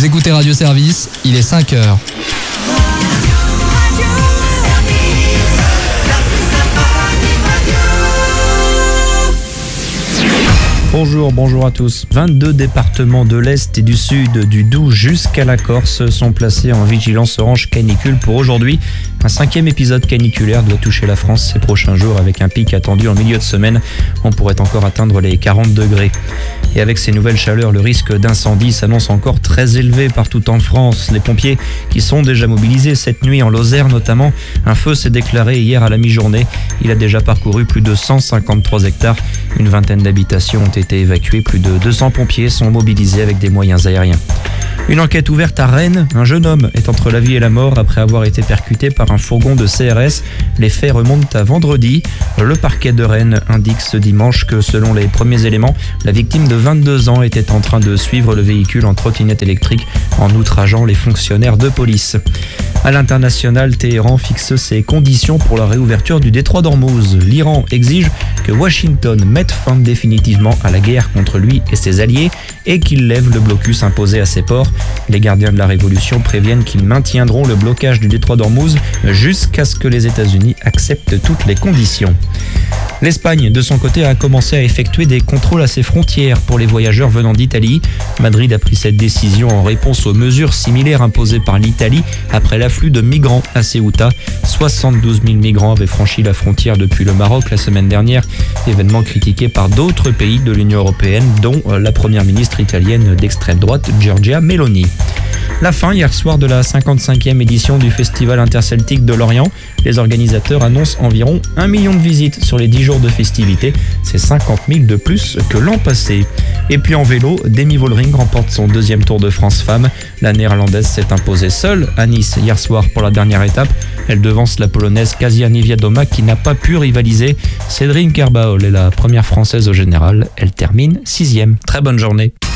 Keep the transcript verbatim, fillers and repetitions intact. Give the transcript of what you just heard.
écoutez Radio Service, il est cinq heures. Bonjour, bonjour à tous. vingt-deux départements de l'Est et du Sud, du Doubs jusqu'à la Corse, sont placés en vigilance orange canicule pour aujourd'hui. Un cinquième épisode caniculaire doit toucher la France ces prochains jours avec un pic attendu en milieu de semaine. On pourrait encore atteindre les quarante degrés. Et avec ces nouvelles chaleurs, le risque d'incendie s'annonce encore très élevé partout en France. Les pompiers qui sont déjà mobilisés cette nuit en Lozère notamment, un feu s'est déclaré hier à la mi-journée. Il a déjà parcouru plus de cent cinquante-trois hectares. Une vingtaine d'habitations ont été évacuées. Plus de deux cents pompiers sont mobilisés avec des moyens aériens. Une enquête ouverte à Rennes. Un jeune homme est entre la vie et la mort après avoir été percuté par un fourgon de C R S. Les faits remontent à vendredi. Le parquet de Rennes indique ce dimanche que selon les premiers éléments, la victime de vingt-deux ans était en train de suivre le véhicule en trottinette électrique en outrageant les fonctionnaires de police. À l'international, Téhéran fixe ses conditions pour la réouverture du détroit d'Ormuz. L'Iran exige que Washington mette fin définitivement à la guerre contre lui et ses alliés et qu'il lève le blocus imposé à ses ports. Les gardiens de la révolution préviennent qu'ils maintiendront le blocage du détroit d'Ormuz jusqu'à ce que les États-Unis acceptent toutes les conditions. L'Espagne, de son côté, a commencé à effectuer des contrôles à ses frontières pour les voyageurs venant d'Italie. Madrid a pris cette décision en réponse aux mesures similaires imposées par l'Italie après l'afflux de migrants à Ceuta. soixante-douze mille migrants avaient franchi la frontière depuis le Maroc la semaine dernière, événement critiqué par d'autres pays de l'Union européenne, dont la première ministre italienne d'extrême droite, Giorgia Meloni. La fin hier soir de la cinquante-cinquième édition du Festival interceltique de Lorient. Les organisateurs annoncent environ un million de visites sur les dix jours de festivités. C'est cinquante mille de plus que l'an passé. Et puis en vélo, Demi Vollering remporte son deuxième Tour de France Femmes. La néerlandaise s'est imposée seule à Nice hier soir pour la dernière étape. Elle devance la polonaise Kasia Niewiadoma qui n'a pas pu rivaliser. Cédric Kerbaol est la première française au général. Elle termine sixième. Très bonne journée.